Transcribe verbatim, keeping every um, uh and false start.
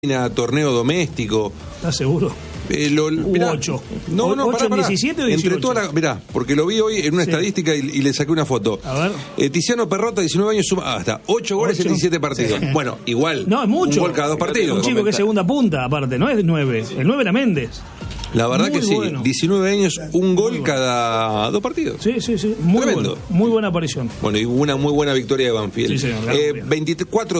torneo doméstico. ¿Estás seguro? Eh, lo, mirá, ocho. No, no, ocho pará, pará. en diecisiete o dieciocho. Entre toda la, mirá, porque lo vi hoy en una sí. estadística y, y le saqué una foto. A ver. Eh, Tiziano Perrota, diecinueve años, suma hasta ocho goles en diecisiete partidos. Sí. Bueno, igual. No, es mucho. Un gol cada dos partidos. Un chico que es segunda punta, aparte, no es nueve. Sí. El nueve era Méndez. La verdad muy que sí, bueno. diecinueve años, un gol bueno. cada dos partidos. Sí, sí, sí. Muy Tremendo. Bueno. Muy buena aparición. Bueno, y una muy buena victoria de Banfield. Sí, señor, eh, veinticuatro